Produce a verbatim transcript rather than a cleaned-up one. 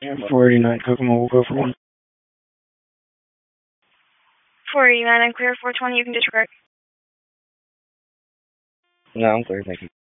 four eighty-nine Kokomo, we'll go for one. four eighty-nine, I'm clear. four twenty, you can disregard. No, I'm clear, thank you.